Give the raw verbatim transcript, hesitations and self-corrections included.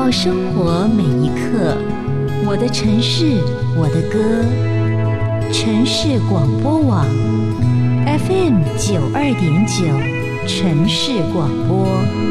抱生活每一刻，我的城市，我的歌。城市广播网 F M 九二点九，城市广播。